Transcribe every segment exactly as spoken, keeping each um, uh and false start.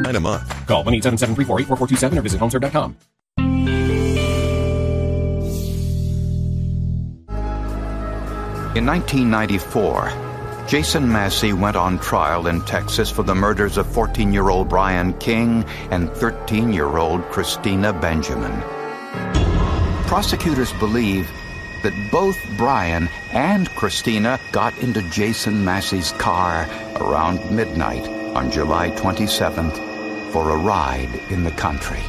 ninety-nine dollars a month. Call one eight seven seven, three four eight, four four two seven or visit homeserve dot com. In nineteen ninety-four, Jason Massey went on trial in Texas for the murders of fourteen-year-old Brian King and thirteen-year-old Christina Benjamin. Prosecutors believe that both Brian and Christina got into Jason Massey's car around midnight on July twenty-seventh for a ride in the country.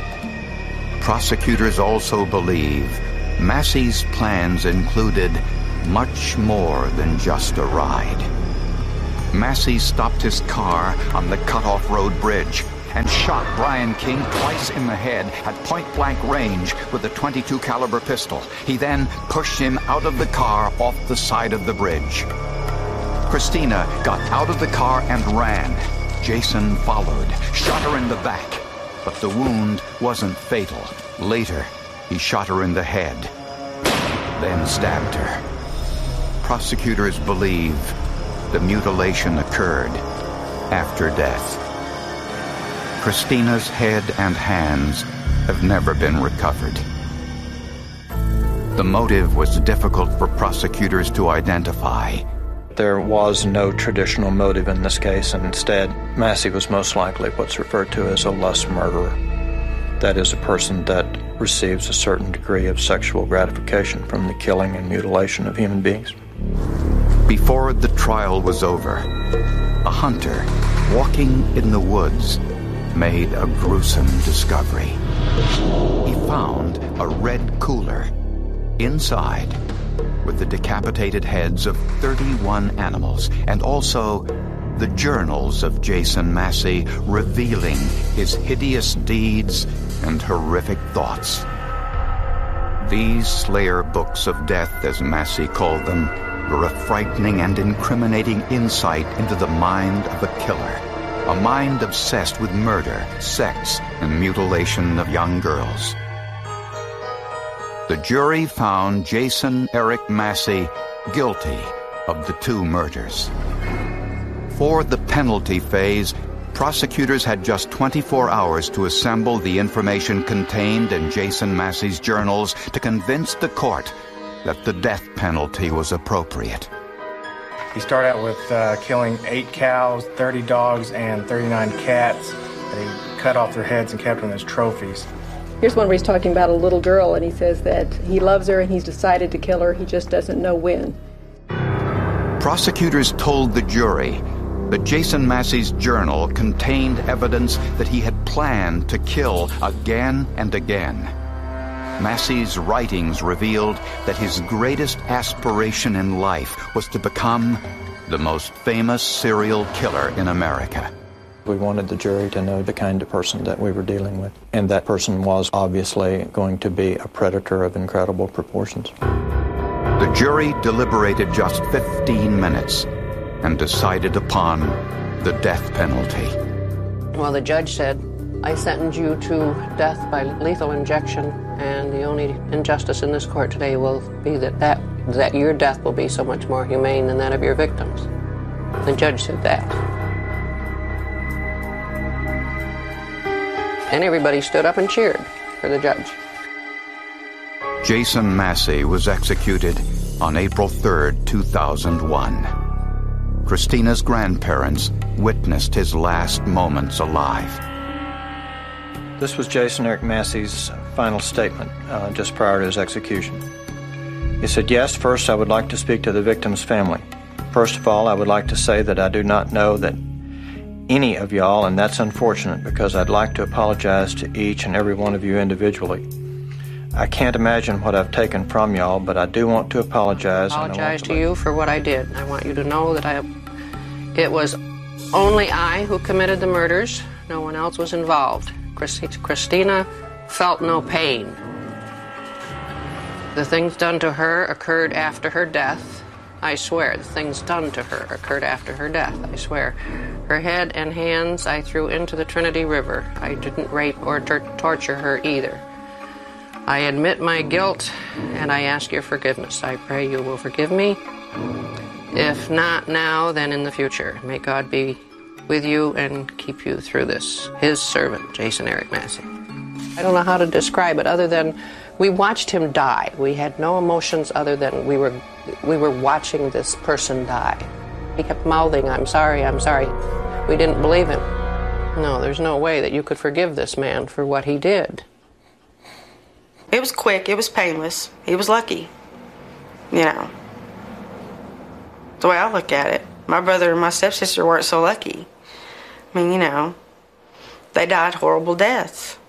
Prosecutors also believe Massey's plans included much more than just a ride. Massey stopped his car on the Cutoff Road Bridge and shot Brian King twice in the head at point-blank range with a twenty-two caliber pistol. He then pushed him out of the car off the side of the bridge. Christina got out of the car and ran. Jason followed, shot her in the back, but the wound wasn't fatal. Later, he shot her in the head, then stabbed her. Prosecutors believe the mutilation occurred after death. Christina's head and hands have never been recovered. The motive was difficult for prosecutors to identify. There was no traditional motive in this case, and instead, Massey was most likely what's referred to as a lust murderer. That is, a person that receives a certain degree of sexual gratification from the killing and mutilation of human beings. Before the trial was over, a hunter walking in the woods made a gruesome discovery. He found a red cooler. Inside were the decapitated heads of thirty-one animals, and also the journals of Jason Massey revealing his hideous deeds and horrific thoughts. These Slayer books of death, as Massey called them, were a frightening and incriminating insight into the mind of a killer, a mind obsessed with murder, sex, and mutilation of young girls. The jury found Jason Eric Massey guilty of the two murders. For the penalty phase, prosecutors had just twenty-four hours to assemble the information contained in Jason Massey's journals to convince the court that the death penalty was appropriate. He started out with uh, killing eight cows, thirty dogs, and thirty-nine cats. They cut off their heads and kept them as trophies. Here's one where he's talking about a little girl, and he says that he loves her and he's decided to kill her, he just doesn't know when. Prosecutors told the jury that Jason Massey's journal contained evidence that he had planned to kill again and again. Massey's writings revealed that his greatest aspiration in life was to become the most famous serial killer in America. We wanted the jury to know the kind of person that we were dealing with, and that person was obviously going to be a predator of incredible proportions. The jury deliberated just fifteen minutes and decided upon the death penalty. Well, the judge said, I sentence you to death by lethal injection, and the only injustice in this court today will be that, that, that your death will be so much more humane than that of your victims. The judge said that. And everybody stood up and cheered for the judge. Jason Massey was executed on April third, two thousand one. Christina's grandparents witnessed his last moments alive. This was Jason Eric Massey's final statement uh, just prior to his execution. He said, yes, first I would like to speak to the victim's family. First of all, I would like to say that I do not know that any of y'all, and that's unfortunate because I'd like to apologize to each and every one of you individually. I can't imagine what I've taken from y'all, but I do want to apologize. I apologize and I want to, to you for what I did. I want you to know that I, it was only I who committed the murders. No one else was involved. Christina felt no pain. The things done to her occurred after her death. I swear, the things done to her occurred after her death, I swear. Her head and hands I threw into the Trinity River. I didn't rape or tor- torture her either. I admit my guilt, and I ask your forgiveness. I pray you will forgive me. If not now, then in the future. May God be with you and keep you through this. His servant, Jason Eric Massey. I don't know how to describe it other than we watched him die. We had no emotions other than we were we were watching this person die. He kept mouthing, "I'm sorry, I'm sorry." We didn't believe him. No, there's no way that you could forgive this man for what he did. It was quick. It was painless. He was lucky. You know. The way I look at it. My brother and my stepsister weren't so lucky. I mean, you know, they died horrible deaths.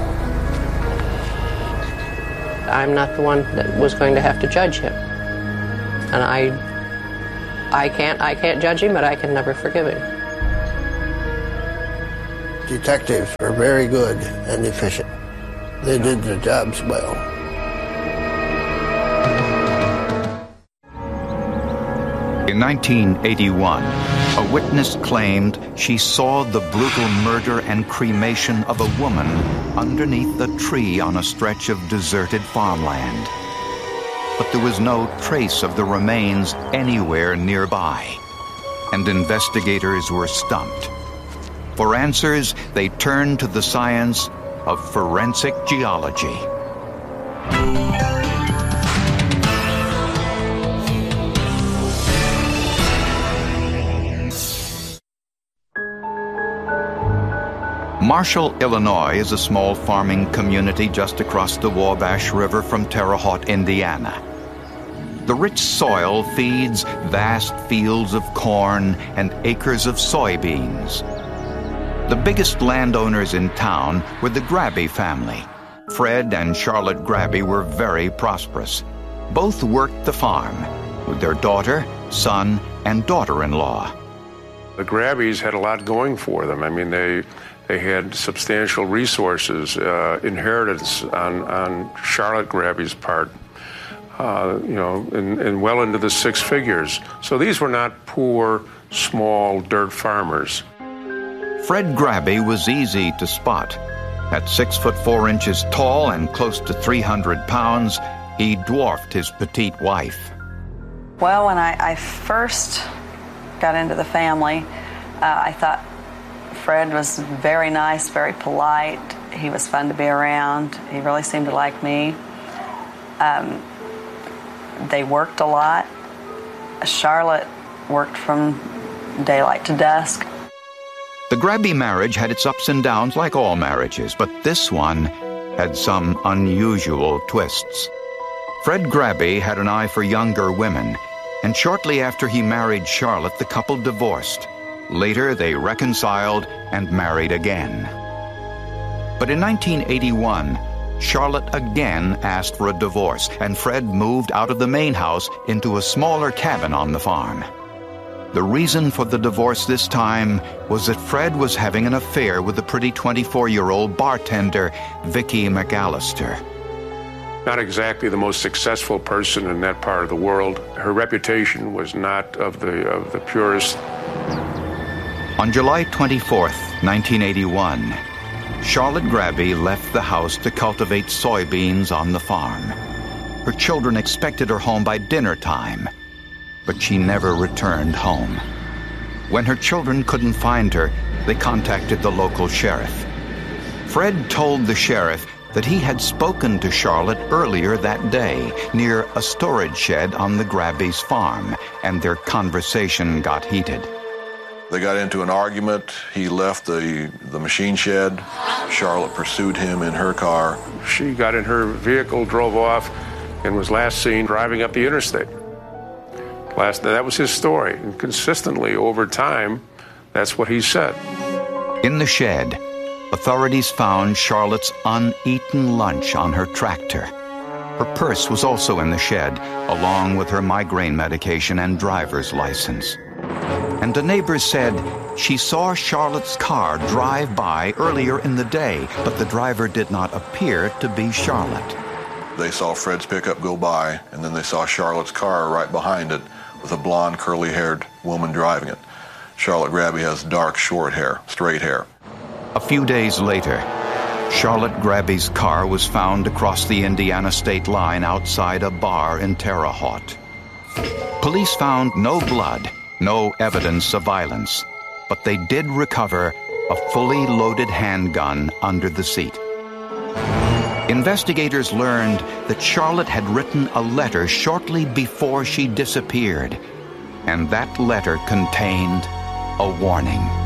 I'm not the one that was going to have to judge him. And I I can't I can't judge him, but I can never forgive him. Detectives were very good and efficient. They did their jobs well. In nineteen eighty-one, a witness claimed she saw the brutal murder and cremation of a woman underneath a tree on a stretch of deserted farmland. But there was no trace of the remains anywhere nearby, and investigators were stumped. For answers, they turned to the science of forensic geology. Marshall, Illinois is a small farming community just across the Wabash River from Terre Haute, Indiana. The rich soil feeds vast fields of corn and acres of soybeans. The biggest landowners in town were the Grabby family. Fred and Charlotte Grabby were very prosperous. Both worked the farm with their daughter, son, and daughter-in-law. The Grabbys had a lot going for them. I mean, they they had substantial resources, uh, inheritance on, on Charlotte Grabby's part, uh, you know, and, and well into the six figures. So these were not poor, small dirt farmers. Fred Grabby was easy to spot. At six foot four inches tall and close to three hundred pounds, he dwarfed his petite wife. Well, when I, I first got into the family, uh, I thought Fred was very nice, very polite. He was fun to be around. He really seemed to like me. Um, they worked a lot. Charlotte worked from daylight to dusk. The Grabby marriage had its ups and downs like all marriages, but this one had some unusual twists. Fred Grabby had an eye for younger women, and shortly after he married Charlotte, the couple divorced. Later, they reconciled and married again. But in nineteen eighty-one, Charlotte again asked for a divorce, and Fred moved out of the main house into a smaller cabin on the farm. The reason for the divorce this time was that Fred was having an affair with the pretty twenty-four-year-old bartender, Vicki McAllister. Not exactly the most successful person in that part of the world. Her reputation was not of the of the purest. On July twenty-fourth, nineteen eighty-one, Charlotte Grabby left the house to cultivate soybeans on the farm. Her children expected her home by dinner time, but she never returned home. When her children couldn't find her, they contacted the local sheriff. Fred told the sheriff that he had spoken to Charlotte earlier that day near a storage shed on the Grabby's farm, and their conversation got heated. They got into an argument. He left the, the machine shed. Charlotte pursued him in her car. She got in her vehicle, drove off, and was last seen driving up the interstate. Last, that was his story. And consistently over time, that's what he said. In the shed, authorities found Charlotte's uneaten lunch on her tractor. Her purse was also in the shed, along with her migraine medication and driver's license. And the neighbors said she saw Charlotte's car drive by earlier in the day, but the driver did not appear to be Charlotte. They saw Fred's pickup go by, and then they saw Charlotte's car right behind it with a blonde, curly-haired woman driving it. Charlotte Grabby has dark, short hair, straight hair. A few days later, Charlotte Grabby's car was found across the Indiana state line outside a bar in Terre Haute. Police found no blood, no evidence of violence, but they did recover a fully loaded handgun under the seat. Investigators learned that Charlotte had written a letter shortly before she disappeared, and that letter contained a warning.